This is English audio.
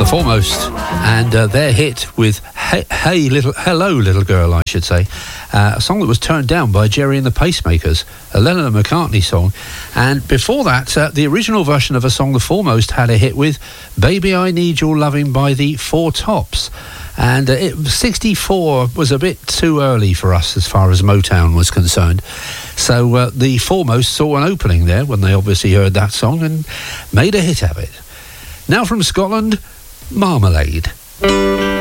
The Foremost, and their hit with Hello Little Girl, I should say, a song that was turned down by Gerry and the Pacemakers, a Lennon and McCartney song. And before that, the original version of a song The Foremost had a hit with Baby I Need Your Loving by the Four Tops. And 64 was a bit too early for us as far as Motown was concerned. So the Foremost saw an opening there when they obviously heard that song and made a hit of it. Now from Scotland, Marmalade.